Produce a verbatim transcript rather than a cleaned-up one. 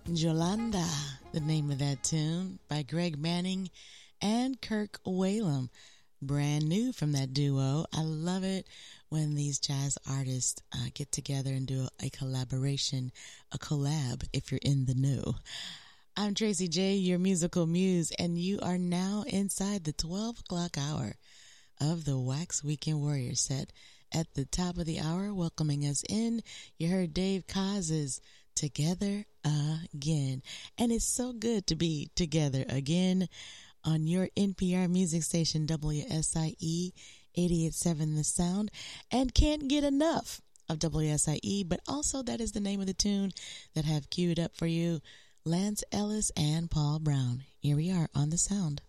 Yolanda, the name of that tune by Greg Manning and Kirk Whalum. Brand new from that duo. I love it when these jazz artists uh, get together and do a, a collaboration, a collab, if you're in the know. I'm Tracy J, your musical muse, and you are now inside the twelve o'clock hour of the Wax Weekend Warrior set. At the top of the hour, welcoming us in, you heard Dave Kaz's Together Again. And it's so good to be together again on your N P R music station, W S I E eighty-eight point seven The Sound, and can't get enough of W S I E, but also that is the name of the tune that I have queued up for you, Lance Ellis and Paul Brown. Here we are on The Sound.